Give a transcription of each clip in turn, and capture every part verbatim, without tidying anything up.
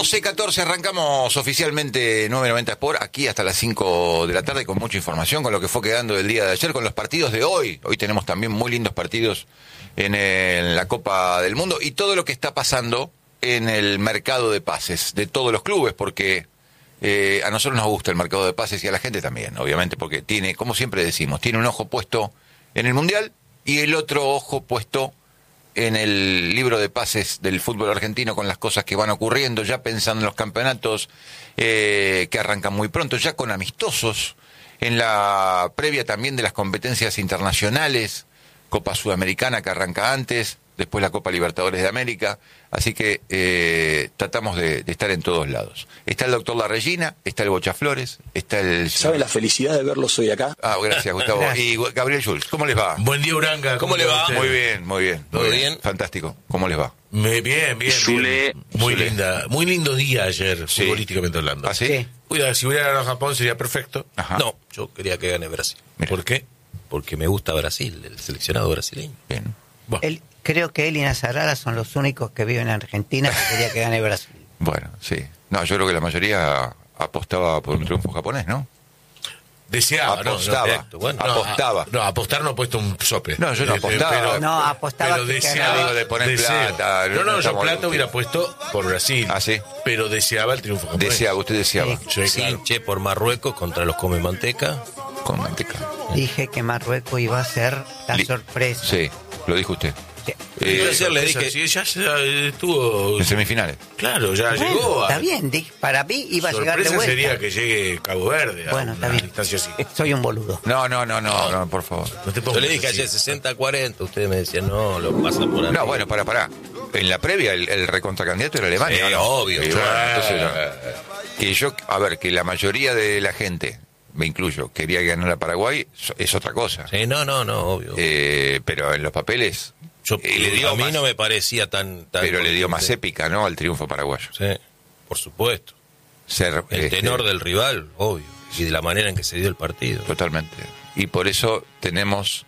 doce catorce arrancamos oficialmente nueve noventa Sport, aquí hasta las cinco de la tarde con mucha información, con lo que fue quedando del día de ayer, con los partidos de hoy. Hoy tenemos también muy lindos partidos en, el, en la Copa del Mundo y todo lo que está pasando en el mercado de pases de todos los clubes, porque eh, a nosotros nos gusta el mercado de pases y a la gente también, obviamente, porque tiene, como siempre decimos, tiene un ojo puesto en el Mundial y el otro ojo puesto en el libro de pases del fútbol argentino, con las cosas que van ocurriendo, ya pensando en los campeonatos eh, que arrancan muy pronto, ya con amistosos, en la previa también de las competencias internacionales, Copa Sudamericana que arranca antes, después la Copa Libertadores de América, así que eh, tratamos de, de estar en todos lados. Está el doctor La Regina, está el Bocha Flores, está el... ¿Sabe la felicidad de verlos hoy acá? Ah, gracias, Gustavo. Gracias. Y Gabriel Schulz, ¿cómo les va? Buen día, Uranga. ¿Cómo, ¿Cómo le va? Muy bien, muy bien. ¿Todo bien? bien? Fantástico. ¿Cómo les va? Me, bien, bien. Zule. bien. Muy Zule. linda, muy lindo día ayer, Sí. futbolísticamente hablando. ¿Ah, sí? Sí. Cuidado, si hubiera ganado Japón sería perfecto. Ajá. No, yo quería que gane Brasil. Mira. ¿Por qué? Porque me gusta Brasil, el seleccionado brasileño. Bien. Bueno, Él, creo que él y Nazarara son los únicos que viven en Argentina que quería que gane Brasil. Bueno, sí. No, yo creo que la mayoría apostaba por un triunfo japonés, ¿no? deseaba, apostaba, no, Perfecto, bueno. no, apostaba. a- no, apostar no ha puesto un sope. No, yo no Eh, apostaba. pero- No, apostaba pero que deseaba, ganaba. De poner deseo. plata, No, no, no yo estamos- plata hubiera puesto por Brasil. Ah, ¿sí? Pero deseaba el triunfo japonés. Deseaba, usted deseaba. Sí, Sí, claro. che, por Marruecos contra los come manteca. Con manteca. Dije que Marruecos iba a ser la Li- sorpresa. Sí, lo dijo usted. Sí. Eh, Yo ayer le Sorpresa, dije- sí, ya, ya estuvo. en semifinales. Claro, ya Bueno, llegó. a- está bien, dije, para mí iba a llegar de Sorpresa vuelta. sería que llegue Cabo Verde a Bueno, está una bien. distancia así. Soy un boludo. No, no, no, no, no, por favor. No te Yo pongas le dije así. ayer sesenta a cuarenta, ustedes me decían, no, lo pasa por arriba. No, bueno, para, para. En la previa, el, el recontracandidato era Alemania. Sí, ¿o no? obvio. Y bueno, Ah. entonces, no. Que yo, a ver, que la mayoría de la gente, me incluyo, quería ganar a Paraguay, so- es otra cosa. Sí, no, no, no, obvio. Eh, pero en los papeles, Yo, eh, le dio a mí más, no me parecía tan... tan pero le dio más contundente. épica, ¿no? Al triunfo paraguayo. Sí, por supuesto. Ser, El este, tenor del rival, obvio. Y de la manera en que se dio el partido. Totalmente. Y por eso tenemos,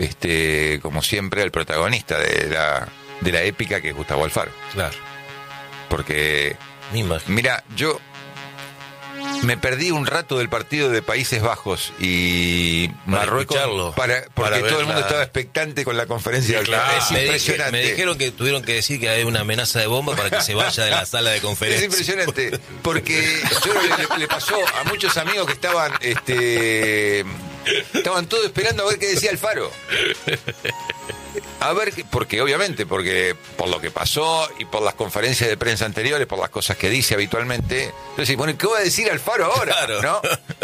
este, como siempre, al protagonista de la, de la épica, que es Gustavo Alfaro. Claro. Porque, Me imagino. mira, yo me perdí un rato del partido de Países Bajos y Para Marruecos escucharlo, para, porque para ver todo el mundo la- estaba expectante con la conferencia. Sí, claro. Es me, dije- impresionante. me dijeron que tuvieron que decir que hay una amenaza de bomba para que se vaya de la sala de Es conferencia. impresionante, porque yo creo que le, le pasó a muchos amigos que estaban, este, estaban todos esperando a ver qué decía Alfaro. A ver, qué- porque obviamente, porque por lo que pasó y por las conferencias de prensa anteriores, por las cosas que dice habitualmente, entonces, bueno, ¿qué va a decir Alfaro ahora? Claro. ¿No?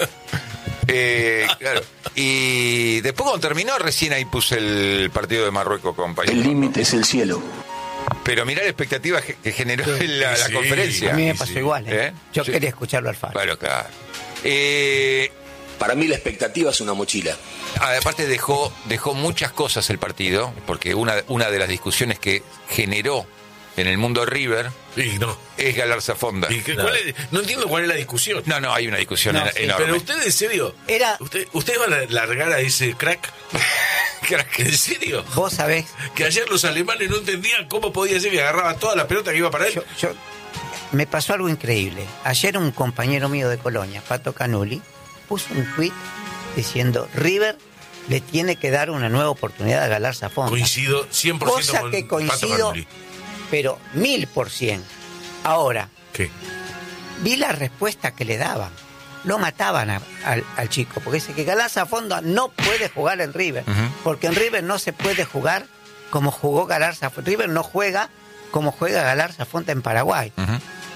Eh, claro. Y después cuando terminó, recién ahí puse el partido de Marruecos con Países El Bajos. límite es el cielo. Pero mirá la expectativa que que generó en la, la Sí. conferencia. A mí me Sí, pasó sí. igual. ¿eh? ¿Eh? Yo Sí. quería escucharlo al Faro. Bueno, claro. Eh, Para mí la expectativa es una mochila. aparte dejó, dejó muchas cosas el partido, porque una, una de las discusiones que generó en el mundo River Y no. es Galarza Fonda. ¿Y qué- cuál es? No entiendo cuál es la discusión. No, no, hay una discusión No, en- sí, enorme. Pero usted, en serio, Era- ¿usted, ¿usted va a largar a ese crack? Crack. ¿En serio? Vos sabés, Que ayer los alemanes no entendían cómo podía ser que agarraba toda la pelota que iba para él. yo, yo- me pasó algo increíble. Ayer un compañero mío de Colonia, Pato Canuli, puso un tuit diciendo River le tiene que dar una nueva oportunidad a Galarza Fonda. Coincido cien por ciento Cosa con que Pato coincido, Canuli. pero mil por cien. Ahora, ¿Qué? vi la respuesta que le daban. Lo mataban a- al, al chico, porque dice que Galarza Fonda no puede jugar en River, Ujú. porque en River no se puede jugar como jugó Galarza Fonda. River no juega como juega Galarza Fonda en Paraguay. Ujú.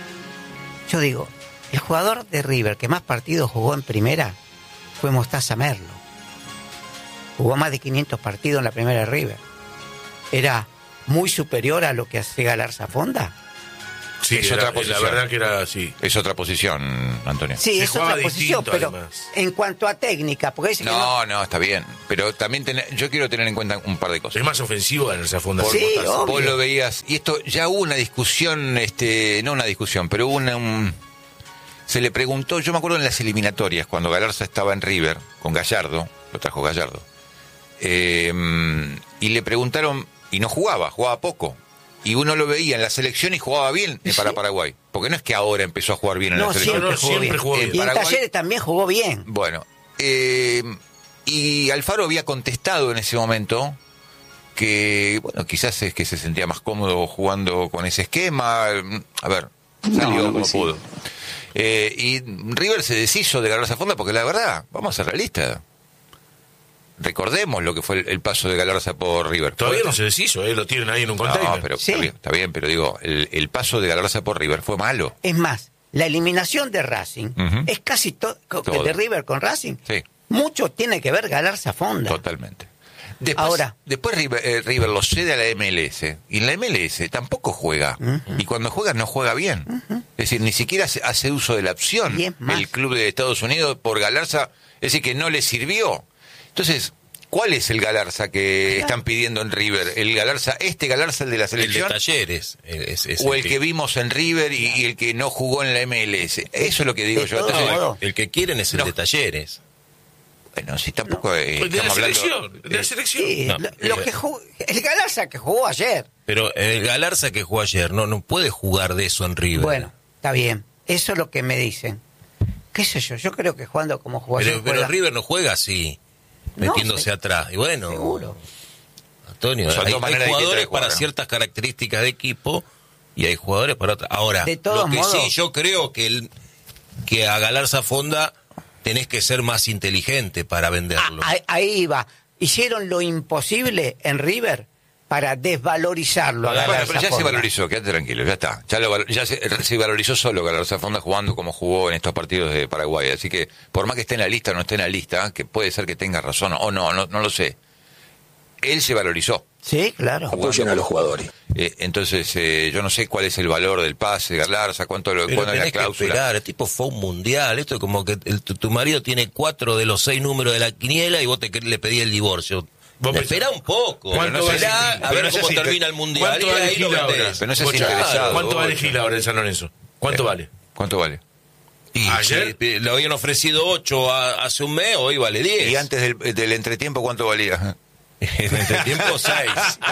Yo digo, el jugador de River que más partidos jugó en primera fue Mostaza Merlo. Jugó más de quinientos partidos en la primera de River. Era muy superior a lo que hace Galarza Fonda. Sí, Es era- otra La posición. verdad que era así. Es otra posición, Antonio. Sí, Se es jugaba otra posición, distinto, pero además. en cuanto a técnica, porque dice que no, No, no, está bien. Pero también ten- yo quiero tener en cuenta un par de cosas. Es más ofensivo en esa fundación. Sí, obvio. Vos lo veías, y esto ya hubo una discusión, este, no una discusión, pero hubo una, un- se le preguntó, yo me acuerdo en las eliminatorias, cuando Galarza estaba en River, con Gallardo, lo trajo Gallardo, eh, y le preguntaron, y no jugaba, jugaba poco, y uno lo veía en la selección y jugaba bien Sí. para Paraguay. Porque no es que ahora empezó a jugar bien en No, la selección. siempre No, no, jugó siempre bien. jugó bien. Y en Paraguay- Talleres también jugó bien. Bueno, eh, y Alfaro había contestado en ese momento que, bueno, quizás es que se sentía más cómodo jugando con ese esquema. A ver, salió No, no como coincido. pudo. Eh, y River se deshizo de Galarza Fonda porque la verdad, vamos a ser realistas. Recordemos lo que fue el, el paso de Galarza por River. Todavía no se deshizo, ¿eh? Lo tienen ahí en un container. No, pero Sí. está bien, está bien, pero digo, el, el paso de Galarza por River fue malo. Es más, la eliminación de Racing Ujú. es casi todo, Todo. de River con Racing. Sí. Mucho tiene que ver Galarza Fonda. Totalmente. Después, Ahora. después River, eh, River lo cede a la M L S. Y en la M L S tampoco juega. Y cuando juega, no juega bien. Es decir, ni siquiera hace, hace uso de la opción Y es más. el club de Estados Unidos por Galarza. Es decir, que no le sirvió. Entonces, ¿cuál es el Galarza que están pidiendo en River? ¿El Galarza, este Galarza, el de la El de selección? Talleres. Es, es ¿O el que vimos en River y, y el que no jugó en la M L S? Eso es lo que digo De yo. todos Entonces, modos. El que quieren es el No. de Talleres. bueno, si tampoco eh, Pues de la estamos hablando... selección, de la eh, selección. Sí, No, lo, lo eh, que jugó- el Galarza que jugó ayer. Pero el Galarza que jugó ayer no, no puede jugar de eso en River. Bueno, está bien. Eso es lo que me dicen. ¿Qué sé yo? Yo creo que jugando como jugó ayer. pero, pero juega- River no juega así, No, metiéndose se- atrás. Y bueno, Seguro. Antonio, Son hay, dos hay maneras distintas de jugadores jugar, para ¿no? ciertas características de equipo y hay jugadores para otras. Ahora, De todos lo que modos- sí yo creo que el, que a Galarza Fonda tenés que ser más inteligente para venderlo. Ah, ahí, ahí va. Hicieron lo imposible en River para desvalorizarlo a Bueno, Galarza pero ya se Fonda. valorizó, quédate tranquilo, ya está. Ya, lo val- ya se, se valorizó solo Galarza Fonda jugando como jugó en estos partidos de Paraguay. Así que, por más que esté en la lista o no esté en la lista, que puede ser que tenga razón o no, no, no lo sé. Él se valorizó. Sí, claro. Apoyan a los jugadores. Eh, entonces, eh, yo no sé cuál es el valor del pase de Galarza, cuánto lo, Pero cuándo es la tenés que cláusula. esperar, el tipo fue un mundial, esto es como que el- tu, tu marido tiene cuatro de los seis números de la quiniela y vos te, quer- le pedís el divorcio. Vos pensás- Esperá un poco, ¿Cuánto va a esperá elegir? a Pero ver no sé cómo si te- termina el mundial ¿Cuánto y va a ahí elegir lo ahora? vendés. Pero no sé si Escuchá, interesado. ¿Cuánto va a Bocha. elegir ahora en San Lorenzo? ¿Cuánto Eh, vale? ¿Cuánto vale? Y ¿Ayer? si le habían ofrecido ocho a- hace un mes, hoy vale diez. Y antes del, del entretiempo, ¿cuánto valía? En el tiempo seis.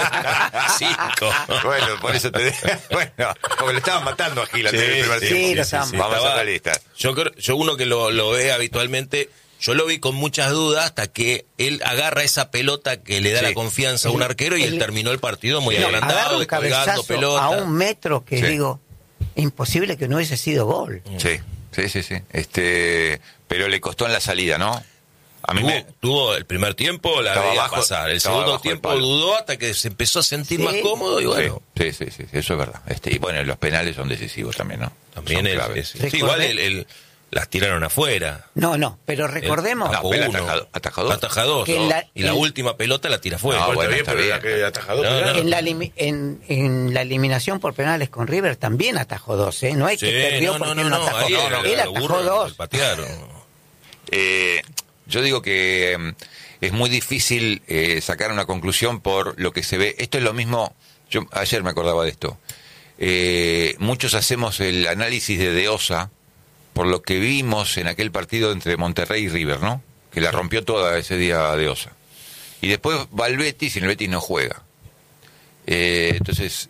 Cinco. Bueno, por eso te digo. Bueno, porque le estaban matando a Gil antes Sí, del primer sí, tiempo. lo estaban- Vamos a Estaba- ser realistas. Yo, creo- yo uno que lo, lo ve habitualmente, yo lo vi con muchas dudas hasta que él agarra esa pelota que le da Sí. la confianza a un El- arquero y él el- terminó el partido muy No, agarra agrandado, un descolgando cabezazo pelota. a un metro que Sí. digo, imposible que no hubiese sido gol. Sí, sí, sí, sí. Este, pero le costó en la salida, ¿no? A mí Tuvo, me... tuvo el primer tiempo, la Estaba veía abajo- pasar. El estaba segundo abajo del tiempo palo. dudó hasta que se empezó a sentir Sí. más cómodo y bueno. Sí, sí, sí, sí, eso es verdad. Este, y bueno, los penales son decisivos también, ¿no? También Son es, claves. es- sí, igual el- el- las tiraron afuera. No, no, pero recordemos Él No, tapó pero uno. atajado- atajó dos. Atajó dos, Que ¿no? la- y la el- última pelota la tira afuera. Ah, Bueno, bueno, bien, está pero bien. la que atajador, No, claro. no. en, la limi- en, en la eliminación por penales con River también atajó dos, ¿eh? No hay Sí, que perdió no, no, porque no, él no, no atajó. ahí No, el- no, el él atajó burro dos. patearon. Eh, yo digo que eh, es muy difícil eh, sacar una conclusión por lo que se ve. Esto es lo mismo, yo ayer me acordaba de esto. Eh, muchos hacemos el análisis de De Osa por lo que vimos en aquel partido entre Monterrey y River, ¿no? Que la rompió toda ese día De Osa. Y después va al Betis y el Betis no juega. Eh, entonces,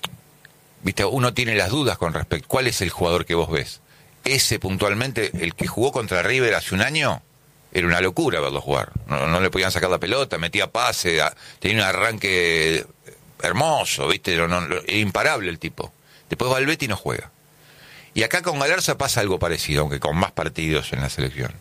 viste, uno tiene las dudas con respecto. ¿Cuál es el jugador que vos ves? Ese puntualmente, el que jugó contra River hace un año, era una locura verlo jugar. No, no le podían sacar la pelota, metía pase, a- tenía un arranque hermoso, viste, no, no, era imparable el tipo. Después va al Betis y no juega. Y acá con Galarza pasa algo parecido, aunque con más partidos en la selección.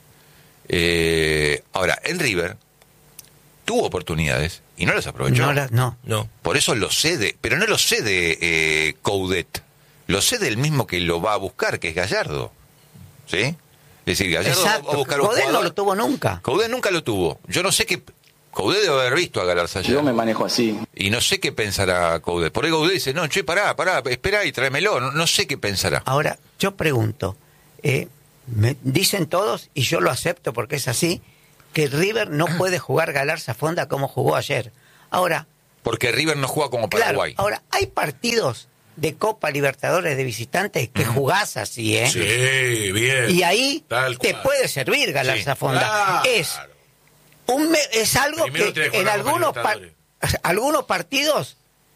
Eh, ahora, en River tuvo oportunidades y no las aprovechó. No, la- no. No. Por eso lo cede, pero no lo cede eh, Coudet, lo cede el mismo que lo va a buscar, que es Gallardo. ¿Sí? Es decir, Gallardo va a Exacto. buscar un Coudet no jugador. lo tuvo nunca. Coudet nunca lo tuvo. Yo no sé qué... Coudet debe haber visto a Galarza ayer. Yo me manejo así. Y no sé qué pensará Coudet. Por ahí Coudet dice, no, che, pará, pará, espera y tráemelo. No, no sé qué pensará. Ahora, yo pregunto, eh, me dicen todos, y yo lo acepto porque es así, que River no puede jugar Galarza Fonda como jugó ayer. Ahora, Porque River no juega como claro, Paraguay. ahora, hay partidos de Copa Libertadores de visitantes que jugás así, ¿eh? Sí, bien. Y ahí Tal te cual. puede servir Galarza Sí. Fonda. Claro. Es un me- es algo Primero tenés que que en jugar Copa algunos pa- Libertadores. algunos partidos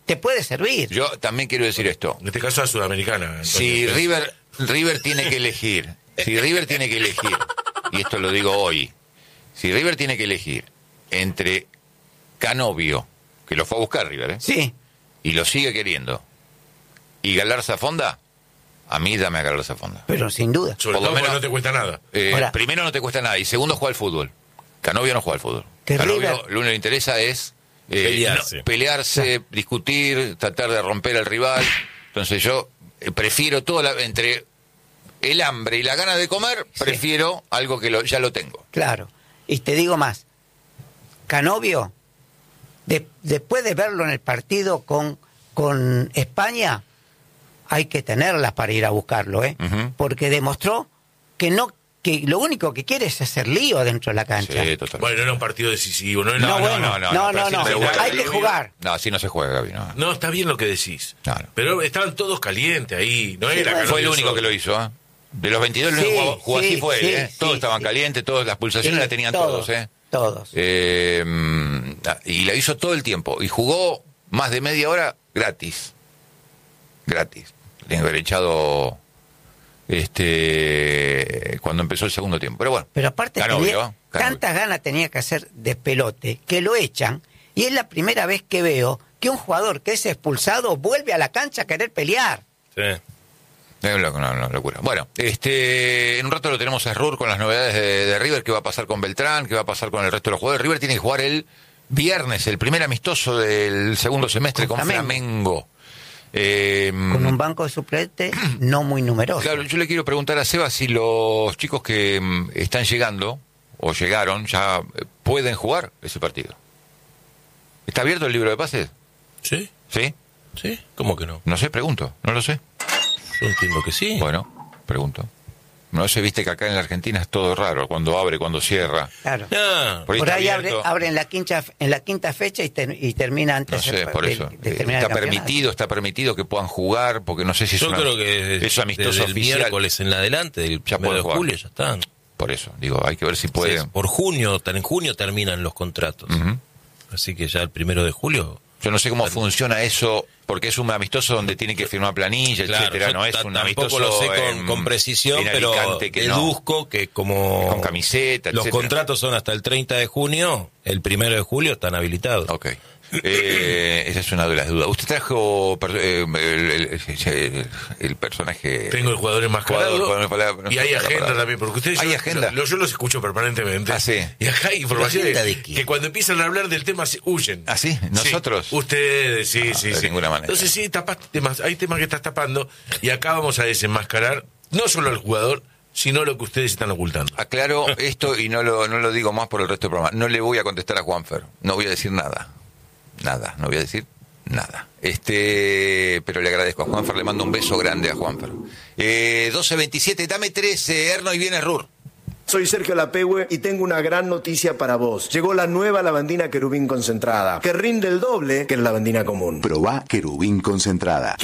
te puede servir. Yo también quiero decir esto. En este caso a Sudamericana. Antonio. Si River, River tiene que elegir, si River tiene que elegir, y esto lo digo hoy, si River tiene que elegir entre Canovio, que lo fue a buscar River, ¿eh? Sí. Y lo sigue queriendo, y Galarza Fonda, a mí dame a Galarza Fonda. Pero sin duda. Sobre por lo todo porque menos- no te cuesta nada. Eh, Ahora- primero no te cuesta nada, y segundo juega al fútbol. Canovio no juega al fútbol. Que Canovio River- lo único que le interesa es eh, Pelearse. no, pelearse, discutir, tratar de romper al rival. Entonces yo eh, prefiero todo la, entre el hambre y la gana de comer, Sí. prefiero algo que lo, ya lo tengo. Claro. Y te digo más. Canovio, de- después de verlo en el partido con, con España, hay que tenerlas para ir a buscarlo, ¿eh? Ujú. Porque demostró que no, que lo único que quiere es hacer lío dentro de la cancha. Sí, totalmente. Bueno, era un partido decisivo. No, era- No, bueno, no, no, no, no, pero no, sí, pero hay bueno, que jugar. No, así no se juega, Gaby. No. No, está bien lo que decís. Claro. Pero estaban todos calientes ahí. No Sí, era bueno. Fue el Canovio único solo. que lo hizo, ¿eh? De los veintidós, el Sí, único que jugó sí, así fue sí, él, ¿eh? sí, Todos estaban sí. calientes, todas las pulsaciones Sí, las tenían todos, todos, ¿eh? Todos. Eh, mm, y la hizo todo el tiempo. Y jugó más de media hora gratis. Gratis. Tiene que haber echado este cuando empezó el segundo tiempo. Pero bueno. Pero aparte Canovio, tenía, ¿eh? Canovio. tantas ganas tenía que hacer de pelote que lo echan, y es la primera vez que veo que un jugador que es expulsado vuelve a la cancha a querer pelear. Sí. Es una, una- una locura. Bueno, este, en un rato lo tenemos a Rur con las novedades de, de River, qué va a pasar con Beltrán, qué va a pasar con el resto de los jugadores. River tiene que jugar el viernes, el primer amistoso del segundo semestre con, Con Flamengo. Flamengo. Eh, Con un banco de suplentes no muy numeroso. Claro, yo le quiero preguntar a Seba si los chicos que mm, están llegando o llegaron ya eh, pueden jugar ese partido. ¿Está abierto el libro de pases? ¿Sí? ¿Sí? ¿Sí? ¿Cómo que no? No sé, pregunto, no lo sé. Yo entiendo que sí. Bueno, pregunto. No sé, viste que acá en la Argentina es todo raro, cuando abre, cuando cierra. Claro. No. Por ahí Por está ahí abre, abierto. abre en la quinta en la quinta fecha y, ter- y termina No antes sé, de- por de- eso. de Eh, terminar el está campeonato. permitido, está permitido que puedan jugar, porque no sé si es, Yo una- creo que es amistoso desde el oficial. miércoles en adelante, del Ya primero pueden de jugar. julio, ya están. Por eso, digo, hay que ver si pueden. Sí, por junio, tan en junio terminan los contratos. Ujú. Así que ya el primero de julio. Yo no sé cómo funciona eso, porque es un amistoso donde tienen que firmar planilla, Claro, etcétera. yo No es ta- un tampoco amistoso lo sé con, en- con precisión, en pero Alicante que no. deduzco que como Con camiseta, los etcétera. contratos son hasta el treinta de junio, el primero de julio están habilitados. Ok. Eh, esa es una de las dudas. ¿Usted trajo per- eh, el, el- el- el personaje? Tengo el jugador enmascarado. Jugador, jugador, no y sé hay la agenda palabra. también, porque ustedes ¿Hay yo, agenda? Lo, yo los escucho permanentemente. Ah, sí. Y acá hay informaciones agenda de qué? que cuando empiezan a hablar del tema se huyen. ¿Ah, sí? ¿Nosotros? Sí. Ustedes, sí, No, sí, de sí. ninguna manera. Entonces sí, tapas temas, hay temas que estás tapando y acá vamos a desenmascarar no solo al jugador, sino lo que ustedes están ocultando. Aclaro esto y no lo, no lo digo más por el resto del programa. No le voy a contestar a Juanfer. No voy a decir nada. Nada. No voy a decir nada. Este, pero le agradezco a Juanfer. Le mando un beso grande a Juanfer. Eh, doce veintisiete, dame trece, Erno, y viene Rur. Soy Sergio Lapehue y tengo una gran noticia para vos. Llegó la nueva lavandina querubín concentrada, que rinde el doble que la lavandina común. Probá querubín concentrada.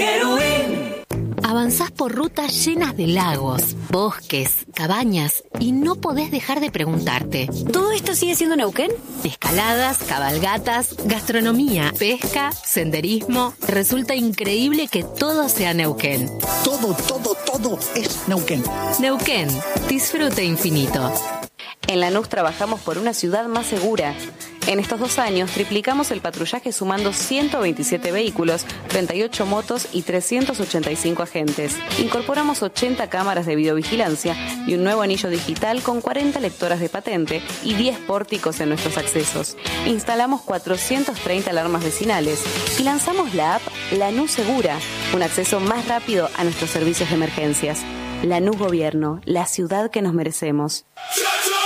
Avanzás por rutas llenas de lagos, bosques, cabañas y no podés dejar de preguntarte. ¿Todo esto sigue siendo Neuquén? Escaladas, cabalgatas, gastronomía, pesca, senderismo. Resulta increíble que todo sea Neuquén. Todo, todo, todo es Neuquén. Neuquén, disfrute infinito. En Lanús trabajamos por una ciudad más segura. En estos dos años triplicamos el patrullaje sumando ciento veintisiete vehículos, treinta y ocho motos y trescientos ochenta y cinco agentes. Incorporamos ochenta cámaras de videovigilancia y un nuevo anillo digital con cuarenta lectoras de patente y diez pórticos en nuestros accesos. Instalamos cuatrocientas treinta alarmas vecinales y lanzamos la app Lanús Segura, un acceso más rápido a nuestros servicios de emergencias. Lanús Gobierno, la ciudad que nos merecemos.